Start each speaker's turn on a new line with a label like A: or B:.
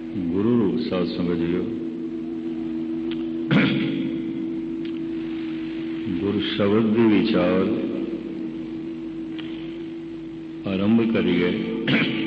A: ਗੁਰੂ ਰੂਪ ਸਾਧ ਸੰਗਤ ਜੀਓ, ਗੁਰ ਸ਼ਬਦ ਦੇ ਵਿਚਾਰ ਆਰੰਭ ਕਰੀਏ।